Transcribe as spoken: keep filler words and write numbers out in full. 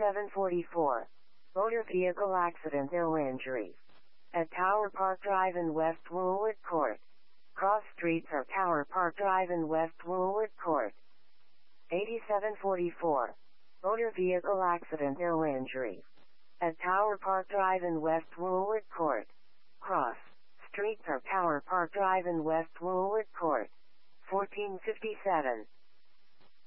eighty-seven forty-four. Motor vehicle accident, no injuries. At Tower Park Drive in West Woolwood Court. Cross streets are Tower Park Drive in West Woolwood Court. eighty-seven forty-four. Motor vehicle accident, no injuries. At Tower Park Drive in West Woolwood Court. Cross streets are Tower Park Drive in West Woolwood Court. fourteen fifty-seven.